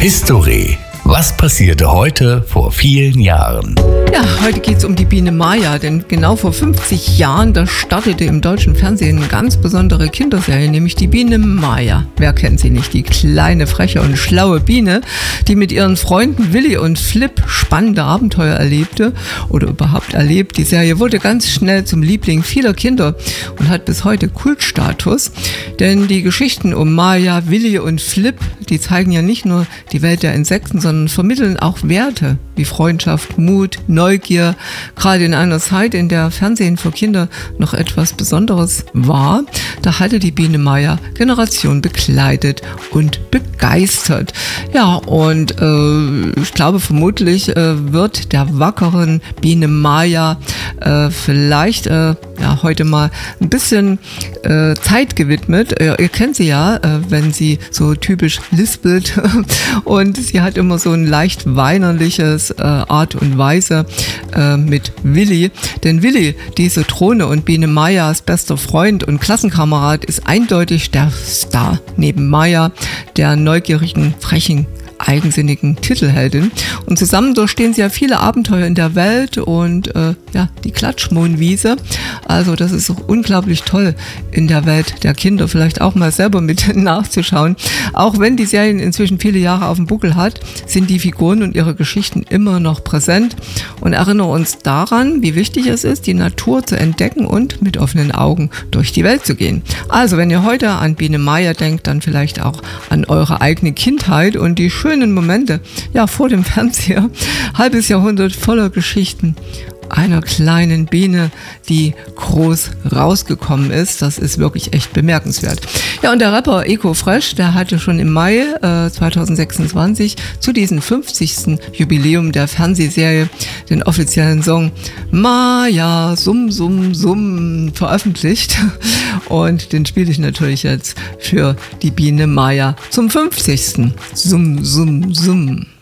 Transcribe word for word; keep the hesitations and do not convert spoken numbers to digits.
History. Was passierte heute vor vielen Jahren? Ja, heute geht es um die Biene Maya, denn genau vor fünfzig Jahren, da startete im deutschen Fernsehen eine ganz besondere Kinderserie, nämlich die Biene Maya. Wer kennt sie nicht? Die kleine, freche und schlaue Biene, die mit ihren Freunden Willi und Flip spannende Abenteuer erlebte oder überhaupt erlebt. Die Serie wurde ganz schnell zum Liebling vieler Kinder und hat bis heute Kultstatus, denn die Geschichten um Maya, Willi und Flip, die zeigen ja nicht nur die Welt der Insekten, sondern vermitteln auch Werte wie Freundschaft, Mut, Neugier. Gerade in einer Zeit, in der Fernsehen für Kinder noch etwas Besonderes war, da hatte die Biene Maya Generationen begleitet und begeistert. Ja, und äh, ich glaube, vermutlich äh, wird der wackeren Biene Maya äh, vielleicht äh, ja, heute mal ein bisschen äh, Zeit gewidmet. Ihr, ihr kennt sie ja, äh, wenn sie so typisch lispelt und sie hat immer so ein leicht weinerliches äh, Art und Weise äh, mit Willi. Denn Willi, diese Drohne und Biene Mayas bester Freund und Klassenkamerad, ist eindeutig der Star neben Maya, der neugierigen, frechen, eigensinnigen Titelheldin. Und zusammen durchstehen sie ja viele Abenteuer in der Welt und äh, ja, die Klatschmohnwiese. Also das ist auch unglaublich toll in der Welt der Kinder, vielleicht auch mal selber mit nachzuschauen. Auch wenn die Serie inzwischen viele Jahre auf dem Buckel hat, sind die Figuren und ihre Geschichten immer noch präsent und erinnern uns daran, wie wichtig es ist, die Natur zu entdecken und mit offenen Augen durch die Welt zu gehen. Also wenn ihr heute an Biene Maya denkt, dann vielleicht auch an eure eigene Kindheit und die schönen Momente, ja, vor dem Fernseher. Halbes Jahrhundert voller Geschichten einer kleinen Biene, die groß rausgekommen ist. Das ist wirklich echt bemerkenswert. Ja, und der Rapper Eko Fresh, der hatte schon im Mai äh, zweitausendsechsundzwanzig zu diesem fünfzigsten Jubiläum der Fernsehserie den offiziellen Song Maya, Summ, Summ, Summ veröffentlicht. Und den spiele ich natürlich jetzt für die Biene Maya zum fünfzigsten Summ, Summ, Summ.